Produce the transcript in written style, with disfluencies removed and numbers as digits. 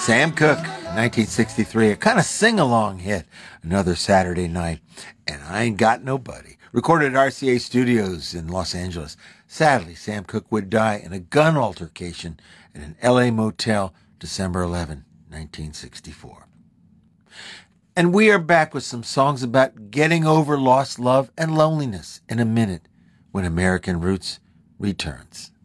Sam Cooke, 1963, a kind of sing-along hit, Another Saturday Night, and I Ain't Got Nobody, recorded at RCA Studios in Los Angeles. Sadly, Sam Cooke would die in a gun altercation in an LA motel December 11, 1964. And we are back with some songs about getting over lost love and loneliness in a minute when American Roots returns.